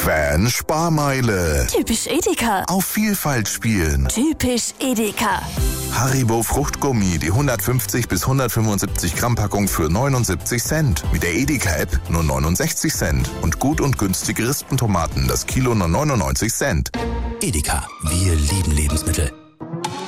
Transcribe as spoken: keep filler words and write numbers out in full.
Quän Sparmeile. Typisch Edeka. Auf Vielfalt spielen. Typisch Edeka. Haribo Fruchtgummi, die hundertfünfzig bis hundertfünfundsiebzig Gramm Packung für neunundsiebzig Cent. Mit der Edeka-App nur neunundsechzig Cent. Und gut und günstige Rispentomaten, das Kilo nur neunundneunzig Cent. Edeka, wir lieben Lebensmittel.